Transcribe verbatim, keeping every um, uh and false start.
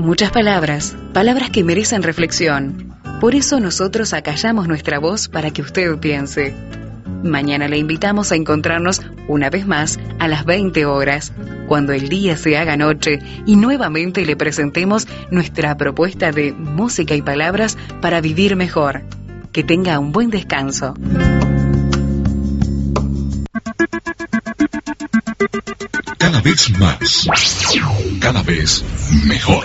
Muchas palabras, palabras que merecen reflexión. Por eso nosotros acallamos nuestra voz para que usted piense. Mañana le invitamos a encontrarnos una vez más a las veinte horas, cuando el día se haga noche y nuevamente le presentemos nuestra propuesta de música y palabras para vivir mejor. Que tenga un buen descanso. Cada vez más, cada vez mejor.